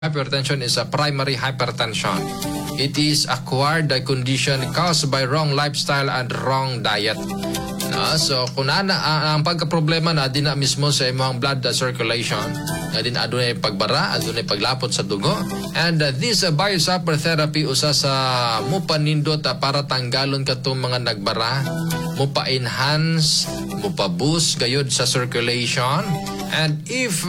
Hypertension is a primary hypertension. It is acquired condition caused by wrong lifestyle and wrong diet. So kung ang pagka-problema na din na mismo sa imong blood circulation, na din adunay pagbara, adunay paglapot sa dugo, and this biosupper therapy usa sa mupanindot para tanggalon katong mga nagbara, mupa-enhance, mupa-boost gayud sa circulation, and if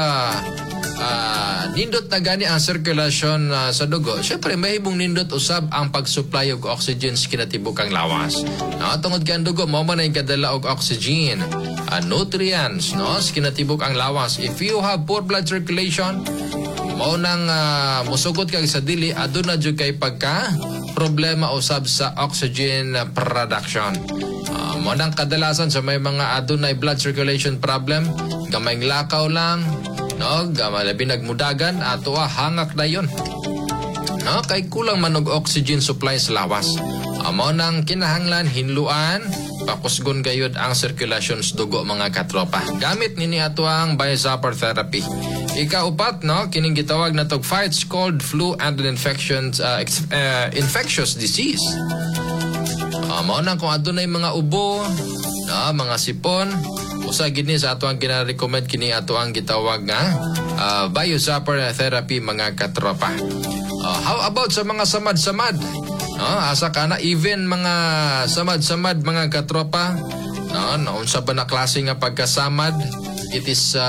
nindot na gani ang circulation sa dugo, syempre mahibong nindot usab ang pag-supply og oxygen sa kinatibukang lawas. Tungod kay ang dugo mao man ay kadala og oxygen, nutrients sa kinatibuk ang lawas. If you have poor blood circulation, mao nang musugot kag sa dili, aduna jud kay pagka problema usab sa oxygen production. Mao nang kadalasan sa may mga adunay blood circulation problem, gamayng lakaw lang, labi nagmudagan ato hangak na yun. Kay kulang man og oxygen supply sa lawas. Amo nang kinahanglan hinluan, pakusgon gayud ang circulation sa dugo mga katropa. Gamit nini ato ang biosupper therapy. Ikaupat, kining gitawag na tog fights cold, flu and infectious disease. Amo nang kung adunay mga ubo, mga sipon, usa gini sa ato ang gina-recommend kini ato ang gitawag nga biosupper therapy mga katropa. How about sa mga samad-samad? Asa ka na even mga samad-samad mga katropa, naunsa ba na klase nga pagkasamad? It is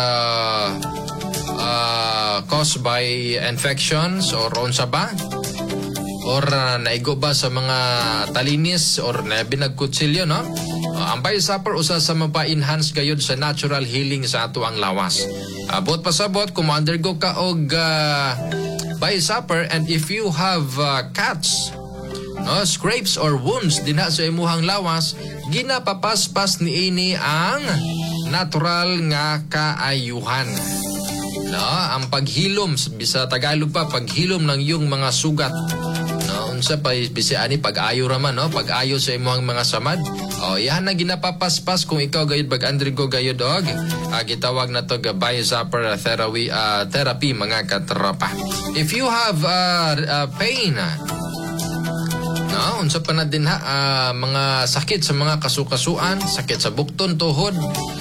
caused by infections or unsa ba? Or naigo ba sa mga talinis or binagkutsilyo, ang biosupper usa sa mapa-enhance gayud sa natural healing sa ato ang lawas. Abot pasabot kung undergo ka og biosupper, and if you have cuts, scrapes or wounds dinha sa imuhang lawas, ginapapaspas niini ang natural nga kaayuhan. Ang paghilom, bisa Tagalog pa, paghilom ng iyong mga sugat. Unsa pa bisiani pag-ayo raman, pag-ayo sa imong mga samad. Yan na ginapapaspas kung ikaw gayud bag-undergo gayud og gitawag na to biosupper therapy mga katropa. If you have pain, unsa pa na din mga sakit sa mga kasukasuan, sakit sa bukton, tuhod,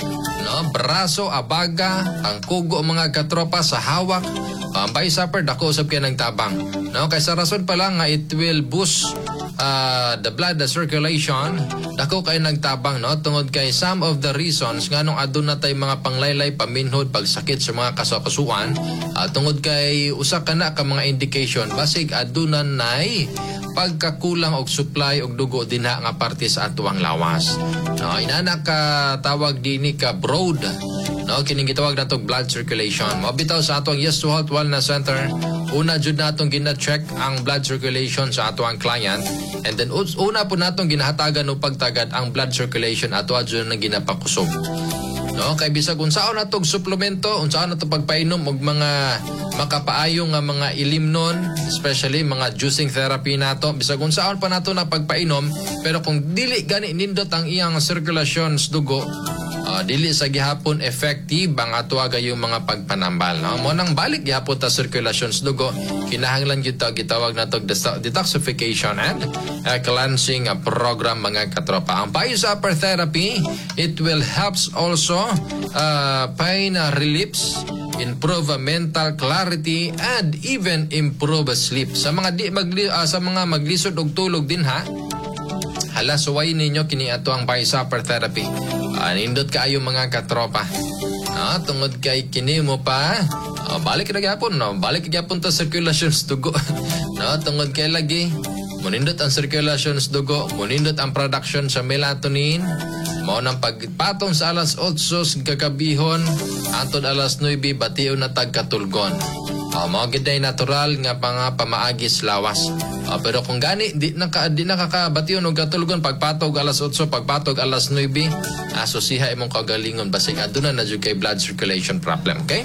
braso, abaga, ang kugo mga katropa sa hawak, ang biosupper dako usab kay nagtabang. Kay sa rason pa lang nga it will boost the blood circulation, dako kay nagtabang, tungod kay some of the reasons nganong aduna tay mga panglaylay, paminhod, pagsakit sa mga kasukasuan, tungod kay usa kana ka mga indication basig aduna nay pagkakulang og supply og dugo dinha nga parte sa atuang lawas. Inana ka tawag dinhi ka broad, kining gitawag natong blood circulation. Mabitaw sa atong Yes to Health Wellness Center, una jud natong gina-check ang blood circulation sa atuang client, and then una po natong ginahatagan og pagtagad ang blood circulation ato jud nang ginapakusog. Kay bisag unsaon natong suplemento, unsaon natong pagpainom og mga makapaayo nga mga ilimnon, especially mga juicing therapy nato, bisag unsaon pa nato na pagpainom, pero kung dili gani nindot ang iyang circulation sa dugo, dili sa gihapon effective ang ato gayong mga pagpanambal. Mo nang balik gihapon ta circulation sa dugo, kinahanglan gyud ta gitawag nato detoxification and cleansing program mga katropa. Ang biosupper therapy, it will helps also pain reliefs, improve mental clarity, and even improve sleep. Sa mga sa mga maglisod og tulog din hala suway ninyo kini ato ang biosupper therapy. Nindot kaayo mga katropa. Tungod kay kini mo pa balik na gyapon, balik gyapon ta circulation sa dugo. Tungod kay lagi munindot ang circulation sa dugo, munindot ang production sa melatonin, mao nang pagpatong sa alas 8 gagabihon antod alas 9 batiw na tagkatulgon. Mao gid natural nga pamaagis lawas. Pero kung gani di nakakabatiw og katulgon pagpatog alas 8, pagpatog alas 9, asosiha imong kagalingon basig aduna na jud kay blood circulation problem, okay?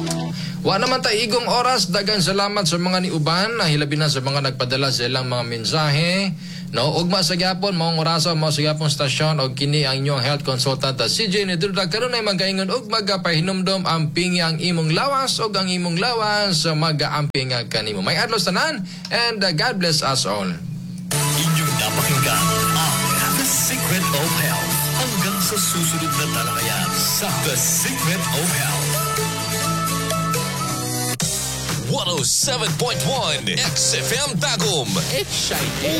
Wa naman tayo igong oras. Dagan salamat sa mga niuban, hilabi na sa mga nagpadala sa ilang mga mensahe. No, ugma sa gyapon maong oraso mao sa gyapon stasyon og kini ang inyong health consultant CJ ni Duda karon ay magaingon og magapahinumdom ang pingyang imong lawas og ang imong lawas magaamping kanimo. May adlaw tanan and God bless us all. Inyong napakinggan ang The Secret of Health. Hanggang sa susunod na talakayan sa The Secret of Health. 107.1 XFM Tagum. Exciting.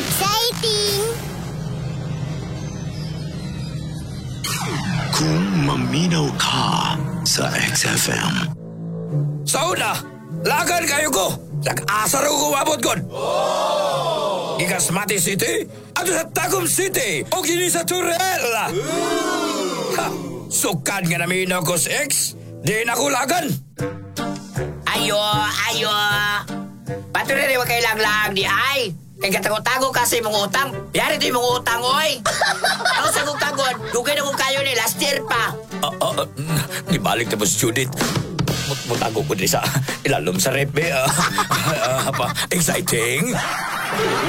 Kung maminaw ka sa XFM. Sa una, lagan kayo ko. Nag-asar ko umabot kon. Ikas Mati City, ato sa Tagum City, o kini sa Turel. Ha, sukan nga namin ako sa X, di na ko lagan. Ayo. Patuloy wag kayo lang di ay. Kaya katago-tago kasi mong utang. Yari ito yung mong utang, oy. Ako sa kong tagod, dugay na kong kayo ni last year pa. Nibalik na mo si Judith. Mutago ko din sa ilalom sa rep. Exciting.